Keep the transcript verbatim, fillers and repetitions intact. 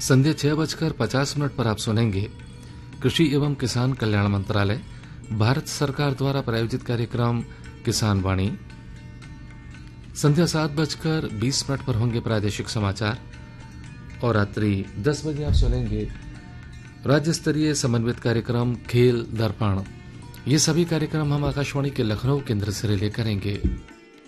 संध्या छह बजकर पचास मिनट पर आप सुनेंगे कृषि एवं किसान कल्याण मंत्रालय भारत सरकार द्वारा प्रायोजित कार्यक्रम किसान वाणी। संध्या सात बजकर बीस मिनट पर होंगे प्रादेशिक समाचार और रात्रि दस बजे आप सुनेंगे राज्य स्तरीय समन्वित कार्यक्रम खेल दर्पण। ये सभी कार्यक्रम हम आकाशवाणी के लखनऊ केंद्र से रिले करेंगे।